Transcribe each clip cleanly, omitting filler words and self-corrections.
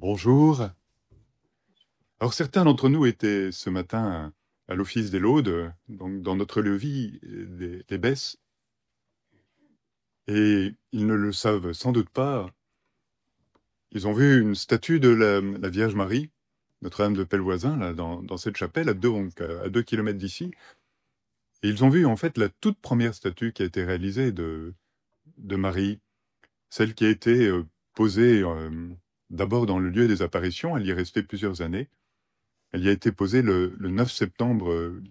Bonjour. Alors certains d'entre nous étaient ce matin à l'office des laudes, donc dans notre levis des Besses, et ils ne le savent sans doute pas. Ils ont vu une statue de la Vierge Marie, Notre-Dame de Pellevoisin, là, dans cette chapelle, à 2 kilomètres d'ici. Et ils ont vu en fait la toute première statue qui a été réalisée de Marie, celle qui a été posée d'abord dans le lieu des apparitions. Elle y est restée plusieurs années. Elle y a été posée le 9 septembre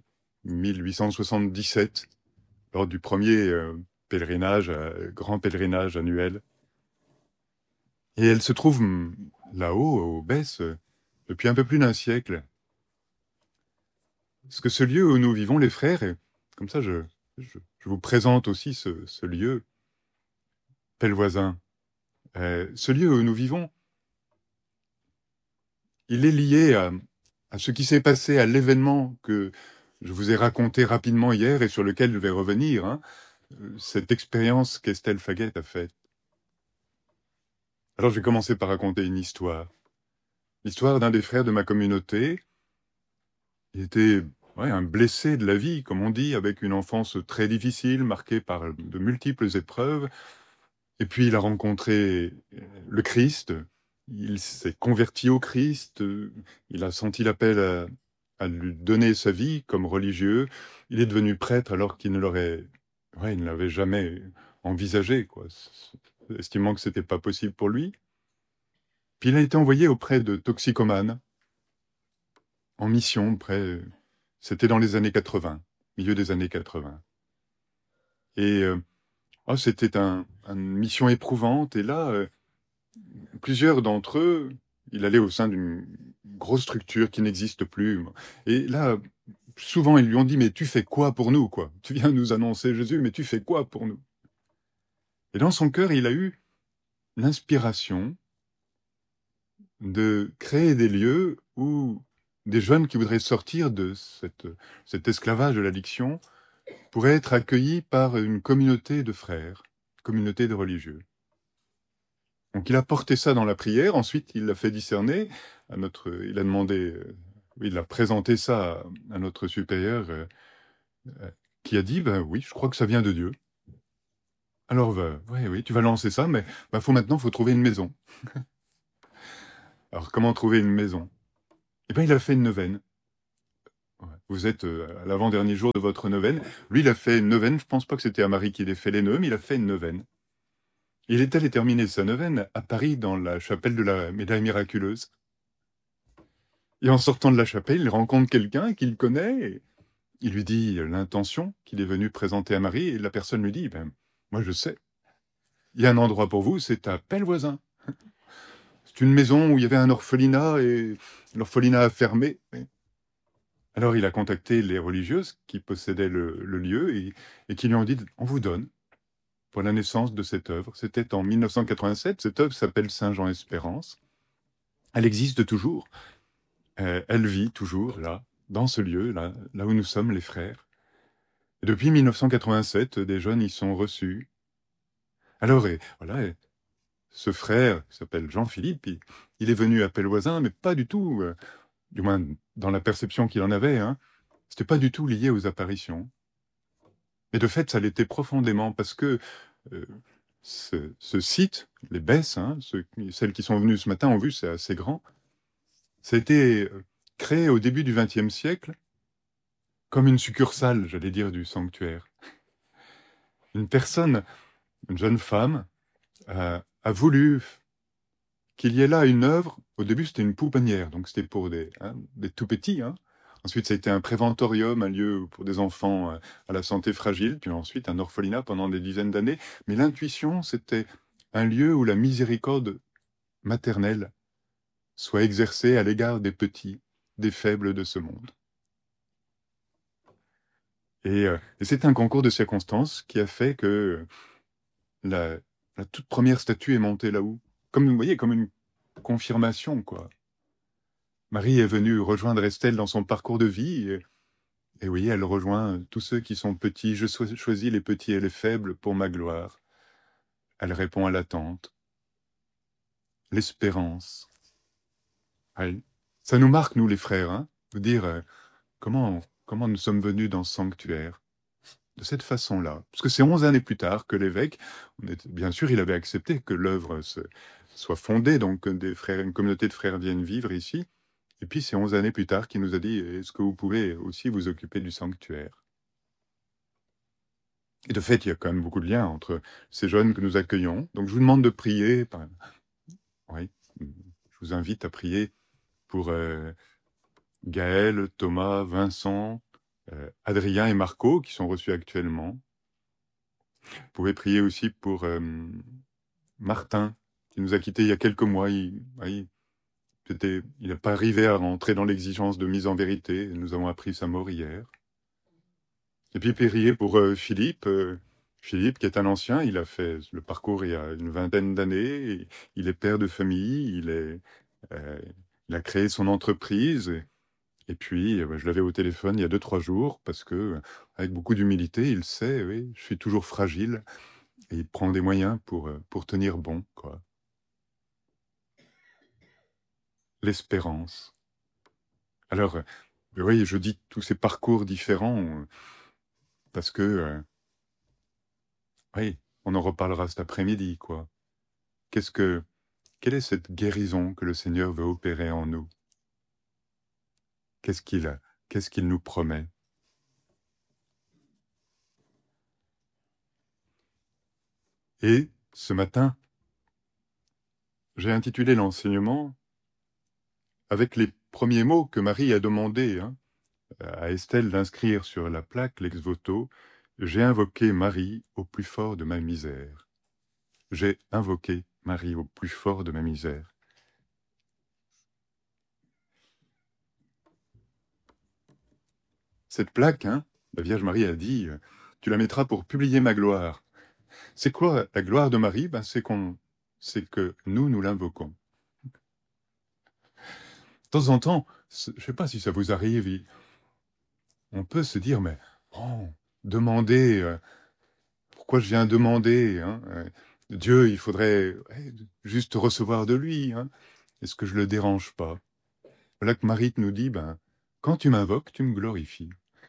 1877, lors du premier grand pèlerinage annuel. Et elle se trouve là-haut, aux Besses, depuis un peu plus d'un siècle. Parce que ce lieu où nous vivons, les frères, et comme ça je vous présente aussi ce lieu, Pellevoisin. Ce lieu où nous vivons, il est lié à ce qui s'est passé, à l'événement que je vous ai raconté rapidement hier et sur lequel je vais revenir, hein, cette expérience qu'Estelle Faguet a faite. Alors je vais commencer par raconter une histoire. L'histoire d'un des frères de ma communauté. Il était un blessé de la vie, comme on dit, avec une enfance très difficile, marquée par de multiples épreuves. Et puis il a rencontré le Christ, il s'est converti au Christ, il a senti l'appel à lui donner sa vie comme religieux. Il est devenu prêtre alors qu'il il ne l'avait jamais envisagé, quoi, estimant que c'était pas possible pour lui. Puis il a été envoyé auprès de toxicomanes, en mission, c'était dans les années 80, milieu des années 80. Et c'était une mission éprouvante. Et là, plusieurs d'entre eux, il allait au sein d'une grosse structure qui n'existe plus. Et là, souvent, ils lui ont dit, mais tu fais quoi pour nous, quoi? Tu viens nous annoncer Jésus, mais tu fais quoi pour nous? Et dans son cœur, il a eu l'inspiration de créer des lieux où des jeunes qui voudraient sortir de cet esclavage de l'addiction pourraient être accueillis par une communauté de frères, communauté de religieux. Donc il a porté ça dans la prière, ensuite il l'a fait discerner, il a demandé, il a présenté ça à notre supérieur, qui a dit, ben oui, je crois que ça vient de Dieu. Alors, oui, tu vas lancer ça, mais faut trouver une maison. Alors, comment trouver une maison? Eh bien, il a fait une neuvaine. Vous êtes à l'avant-dernier jour de votre neuvaine. Lui, il a fait une neuvaine. Je pense pas que c'était à Marie qu'il ait fait les nœuds, mais il a fait une neuvaine. Il est allé terminer sa neuvaine à Paris, dans la chapelle de la Médaille miraculeuse. Et en sortant de la chapelle, il rencontre quelqu'un qu'il connaît. Et il lui dit l'intention qu'il est venu présenter à Marie. Et la personne lui dit, moi je sais. Il y a un endroit pour vous, c'est à Pellevoisin. C'est une maison où il y avait un orphelinat et l'orphelinat a fermé. Alors il a contacté les religieuses qui possédaient le lieu et qui lui ont dit, on vous donne pour la naissance de cette œuvre. C'était en 1987. Cette œuvre s'appelle Saint-Jean-Espérance. Elle existe toujours. Elle vit toujours là, dans ce lieu, là où nous sommes, les frères. Et depuis 1987, des jeunes y sont reçus. Alors, ce frère, qui s'appelle Jean-Philippe, il est venu à Pellevoisin, mais pas du tout, du moins dans la perception qu'il en avait, hein, c'était pas du tout lié aux apparitions. Et de fait, ça l'était profondément, parce que euh, ce site, les Besses, hein, celles qui sont venues ce matin ont vu, c'est assez grand, ça a été créé au début du XXe siècle comme une succursale, j'allais dire, du sanctuaire. Une personne, une jeune femme, a voulu qu'il y ait là une œuvre. Au début, c'était une pouponnière, donc c'était pour des tout petits. Hein. Ensuite, ça a été un préventorium, un lieu pour des enfants à la santé fragile, puis ensuite un orphelinat pendant des dizaines d'années. Mais l'intuition, c'était un lieu où la miséricorde maternelle soit exercée à l'égard des petits, des faibles de ce monde. Et c'est un concours de circonstances qui a fait que la, la toute première statue est montée là-haut. Comme vous voyez, comme une confirmation, quoi. Marie est venue rejoindre Estelle dans son parcours de vie, et oui, elle rejoint tous ceux qui sont petits. Je choisis les petits et les faibles pour ma gloire. Elle répond à l'attente, l'espérance. Oui. Ça nous marque, nous les frères, hein, de dire comment nous sommes venus dans ce sanctuaire, de cette façon-là. Parce que c'est 11 années plus tard que l'évêque, bien sûr, il avait accepté que l'œuvre soit fondée, donc que une communauté de frères viennent vivre ici. Et puis c'est 11 années plus tard qu'il nous a dit, est-ce que vous pouvez aussi vous occuper du sanctuaire? Et de fait, il y a quand même beaucoup de liens entre ces jeunes que nous accueillons. Donc je vous demande de prier. Oui, je vous invite à prier pour Gaël, Thomas, Vincent, Adrien et Marco, qui sont reçus actuellement. Vous pouvez prier aussi pour Martin, qui nous a quittés il y a quelques mois. Il n'a pas arrivé à rentrer dans l'exigence de mise en vérité. Nous avons appris sa mort hier. Et puis prier pour Philippe. Philippe, qui est un ancien, il a fait le parcours il y a une vingtaine d'années. Il est père de famille, euh, il a créé son entreprise. Et puis, je l'avais au téléphone il y a 2-3 jours parce que, avec beaucoup d'humilité, il sait, oui, je suis toujours fragile et il prend des moyens pour tenir bon, quoi. L'espérance. Alors, oui, je dis tous ces parcours différents parce que, oui, on en reparlera cet après-midi, quoi. Quelle est cette guérison que le Seigneur veut opérer en nous? Qu'est-ce qu'il nous promet? Et ce matin, j'ai intitulé l'enseignement avec les premiers mots que Marie a demandé à Estelle d'inscrire sur la plaque l'ex-voto. J'ai invoqué Marie au plus fort de ma misère. J'ai invoqué Marie au plus fort de ma misère. Cette plaque, la Vierge Marie a dit, tu la mettras pour publier ma gloire. C'est quoi la gloire de Marie? C'est que nous l'invoquons. De temps en temps, je ne sais pas si ça vous arrive, on peut se dire, mais demander, pourquoi je viens demander Dieu, il faudrait juste recevoir de lui. Est-ce que je le dérange pas? Voilà que Marie nous dit, quand tu m'invoques, tu me glorifies.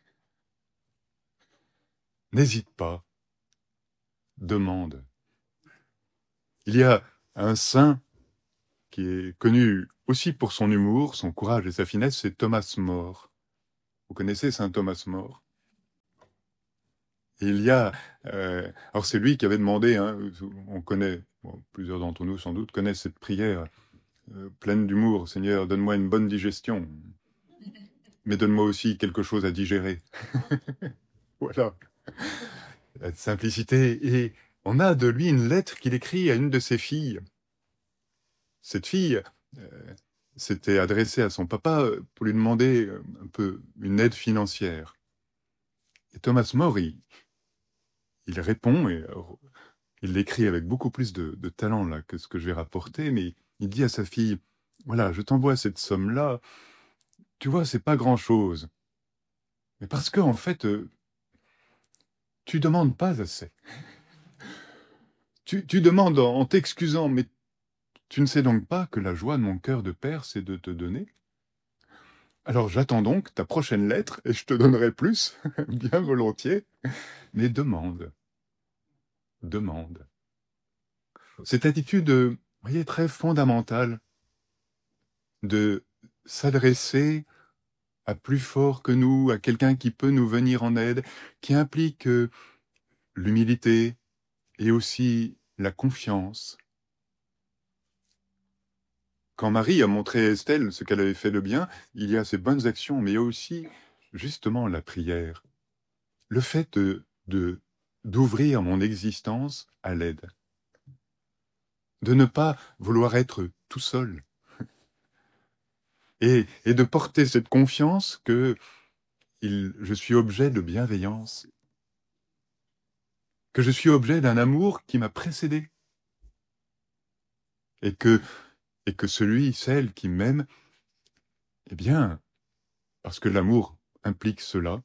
N'hésite pas, demande. Il y a un saint qui est connu aussi pour son humour, son courage et sa finesse, c'est Thomas More. Vous connaissez saint Thomas More? Il y a, alors c'est lui qui avait demandé, on connaît, plusieurs d'entre nous sans doute connaissent cette prière pleine d'humour, Seigneur, donne-moi une bonne digestion, mais donne-moi aussi quelque chose à digérer. Voilà, la simplicité. Et on a de lui une lettre qu'il écrit à une de ses filles. Cette fille s'était adressée à son papa pour lui demander un peu une aide financière. Et Thomas More, il répond, et il l'écrit avec beaucoup plus de talent là, que ce que je vais rapporter, mais il dit à sa fille, voilà, je t'envoie cette somme-là, tu vois, c'est pas grand-chose. Mais parce que, en fait, tu demandes pas assez. Tu demandes en t'excusant, mais tu ne sais donc pas que la joie de mon cœur de père, c'est de te donner? Alors j'attends donc ta prochaine lettre et je te donnerai plus, bien volontiers, mais demande, demande. Cette attitude, vous voyez, très fondamentale de s'adresser à plus fort que nous, à quelqu'un qui peut nous venir en aide, qui implique l'humilité et aussi la confiance. Quand Marie a montré à Estelle ce qu'elle avait fait de bien, il y a ces bonnes actions, mais il y a aussi justement la prière. Le fait d'ouvrir mon existence à l'aide. De ne pas vouloir être tout seul. Et de porter cette confiance que je suis objet de bienveillance. Que je suis objet d'un amour qui m'a précédé. Et que celui, celle qui m'aime, eh bien, parce que l'amour implique cela,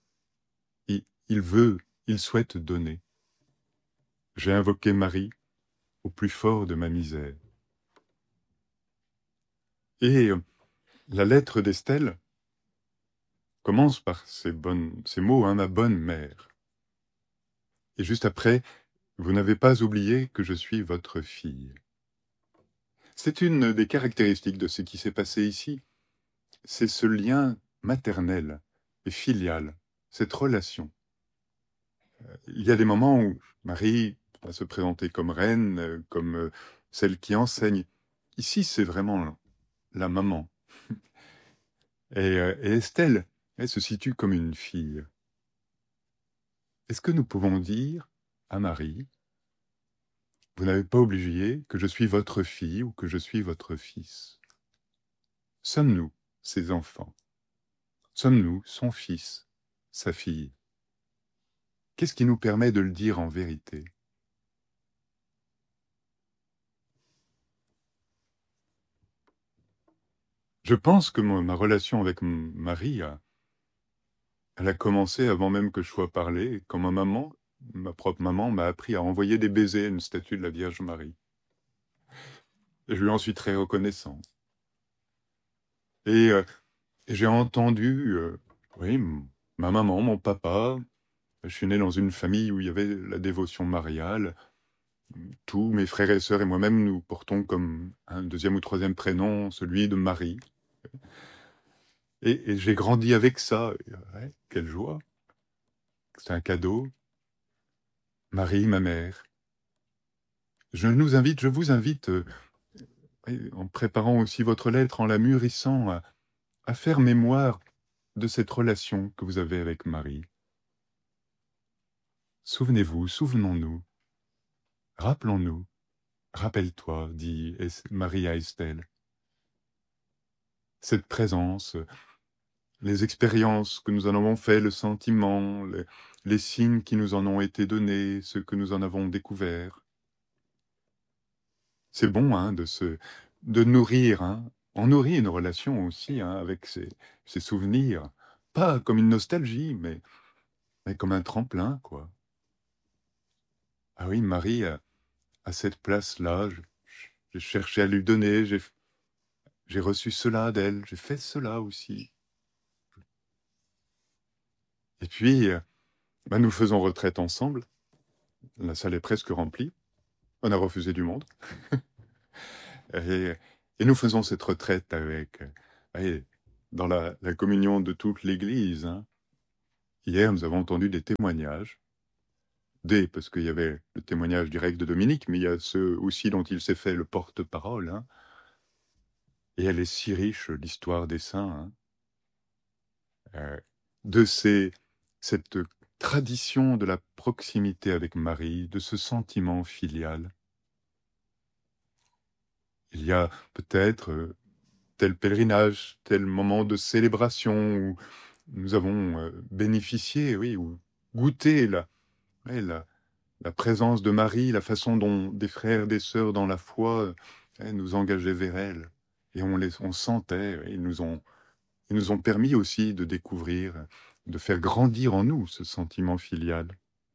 il souhaite donner. J'ai invoqué Marie au plus fort de ma misère. Et La lettre d'Estelle commence par ces mots, hein, ma bonne mère. Et juste après, vous n'avez pas oublié que je suis votre fille. C'est une des caractéristiques de ce qui s'est passé ici. C'est ce lien maternel et filial, cette relation. Il y a des moments où Marie va se présenter comme reine, comme celle qui enseigne. Ici, c'est vraiment la maman. Et Estelle, elle se situe comme une fille. Est-ce que nous pouvons dire à Marie, vous n'avez pas oublié que je suis votre fille ou que je suis votre fils? Sommes-nous ses enfants? Sommes-nous son fils, sa fille? Qu'est-ce qui nous permet de le dire en vérité? Je pense que ma relation avec Marie, elle a commencé avant même que je sois parlé, quand ma propre maman, m'a appris à envoyer des baisers à une statue de la Vierge Marie. Et je lui en suis très reconnaissant. Et j'ai entendu, oui, ma maman, mon papa. Je suis né dans une famille où il y avait la dévotion mariale. Tous mes frères et sœurs et moi-même, nous portons comme un deuxième ou troisième prénom celui de Marie. Et j'ai grandi avec ça. Ouais, quelle joie. C'est un cadeau. Marie, ma mère. Je vous invite, en préparant aussi votre lettre, en la mûrissant, à faire mémoire de cette relation que vous avez avec Marie. Souvenez-vous, souvenons-nous, rappelons-nous, rappelle-toi, dit Marie à Estelle. Cette présence, les expériences que nous en avons fait, le sentiment, les signes qui nous en ont été donnés, ce que nous en avons découvert. C'est bon hein, de nourrir. Hein. On nourrit une relation aussi hein, avec ces souvenirs. Pas comme une nostalgie, mais comme un tremplin, quoi. Ah oui, Marie, à cette place-là, j'ai cherché à lui donner, j'ai reçu cela d'elle, j'ai fait cela aussi. Et puis, nous faisons retraite ensemble. La salle est presque remplie. On a refusé du monde. Et nous faisons cette retraite avec, dans la communion de toute l'Église. Hein. Hier, nous avons entendu des témoignages. Parce qu'il y avait le témoignage direct de Dominique, mais il y a ceux aussi dont il s'est fait le porte-parole. Hein. Et elle est si riche, l'histoire des saints, hein. De cette tradition de la proximité avec Marie, de ce sentiment filial. Il y a peut-être tel pèlerinage, tel moment de célébration où nous avons bénéficié, oui, ou goûté la présence de Marie, la façon dont des frères, des sœurs dans la foi nous engageaient vers elle. Et on sentait, ils nous ont permis aussi de découvrir, de faire grandir en nous ce sentiment filial.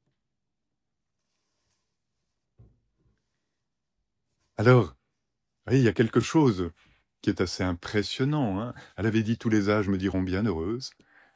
Alors, oui, il y a quelque chose qui est assez impressionnant. Hein. Elle avait dit « tous les âges me diront bienheureuse ».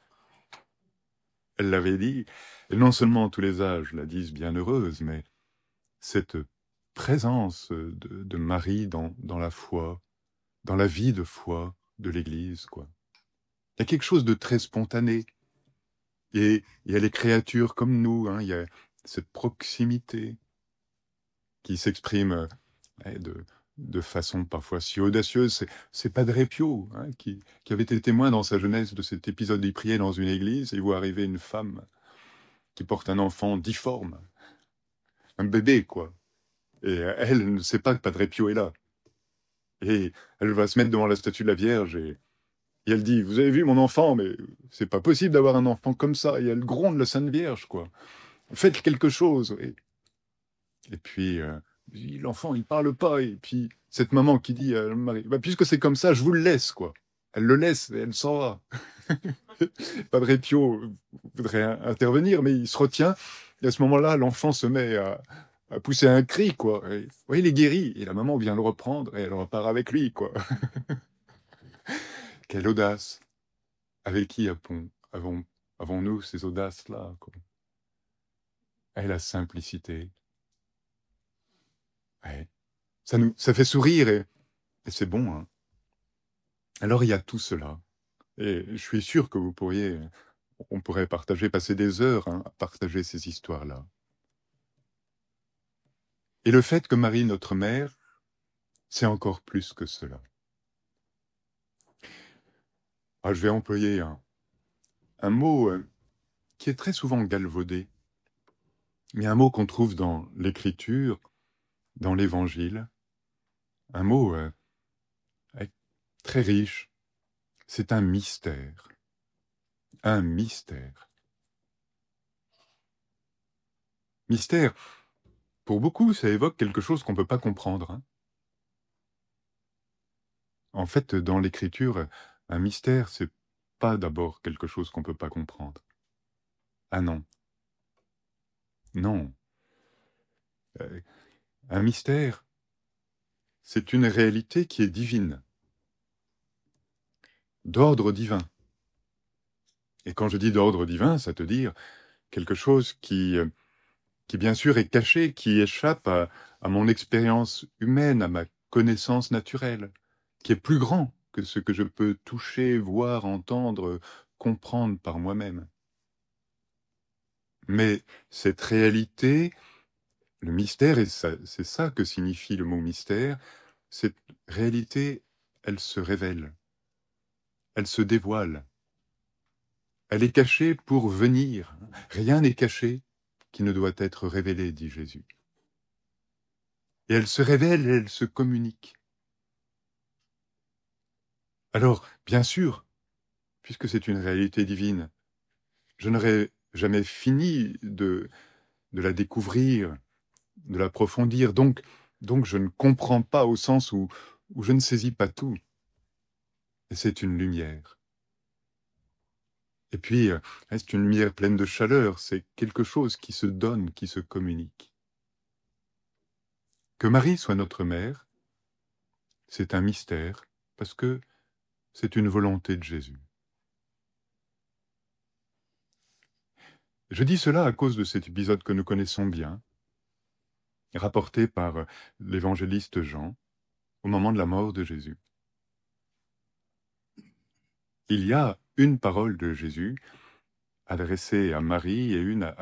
Elle l'avait dit, et non seulement tous les âges la disent bienheureuse, mais cette présence de Marie dans la foi, dans la vie de foi de l'Église, quoi. Il y a quelque chose de très spontané. Et il y a les créatures comme nous, hein, il y a cette proximité qui s'exprime de façon parfois si audacieuse. C'est Padre Pio hein, qui avait été témoin dans sa jeunesse de cet épisode. Il priait dans une église et il voit arriver une femme qui porte un enfant difforme, un bébé, quoi. Et elle ne sait pas que Padre Pio est là. Et elle va se mettre devant la statue de la Vierge et elle dit « Vous avez vu mon enfant, mais c'est pas possible d'avoir un enfant comme ça. » Et elle gronde la Sainte Vierge, quoi. Faites quelque chose. Et puis, l'enfant, il parle pas. Et puis, cette maman qui dit à Marie « Puisque c'est comme ça, je vous le laisse, quoi. » Elle le laisse et elle s'en va. Padre Pio voudrait intervenir, mais il se retient. Et à ce moment-là, l'enfant se met à pousser un cri, quoi. Et, il est guéri. Et la maman vient le reprendre et elle repart avec lui, quoi. Quelle audace! Avec qui avons-nous ces audaces-là, quoi? Et la simplicité. Ouais. Ça fait sourire et c'est bon, hein. Alors il y a tout cela. Et je suis sûr que on pourrait passer des heures, hein, à partager ces histoires-là. Et le fait que Marie, notre mère, c'est encore plus que cela. Ah, je vais employer un mot qui est très souvent galvaudé, mais un mot qu'on trouve dans l'Écriture, dans l'Évangile, un mot très riche. C'est un mystère. Un mystère. Mystère, pour beaucoup, ça évoque quelque chose qu'on ne peut pas comprendre, hein. En fait, dans l'Écriture, un mystère, c'est pas d'abord quelque chose qu'on ne peut pas comprendre. Ah non. Non. Un mystère, c'est une réalité qui est divine, d'ordre divin. Et quand je dis d'ordre divin, ça veut dire quelque chose qui bien sûr est caché, qui échappe à mon expérience humaine, à ma connaissance naturelle, qui est plus grand que ce que je peux toucher, voir, entendre, comprendre par moi-même. Mais cette réalité, le mystère, et c'est ça que signifie le mot mystère, cette réalité, elle se révèle, elle se dévoile. Elle est cachée pour venir. Rien n'est caché qui ne doit être révélé, dit Jésus. Et elle se révèle et elle se communique. Alors, bien sûr, puisque c'est une réalité divine, je n'aurais jamais fini de la découvrir, de l'approfondir. Donc, je ne comprends pas au sens où je ne saisis pas tout. Et c'est une lumière. Et puis, c'est une lumière pleine de chaleur. C'est quelque chose qui se donne, qui se communique. Que Marie soit notre mère, c'est un mystère, parce que c'est une volonté de Jésus. Je dis cela à cause de cet épisode que nous connaissons bien, rapporté par l'évangéliste Jean, au moment de la mort de Jésus. Il y a une parole de Jésus adressée à Marie et une à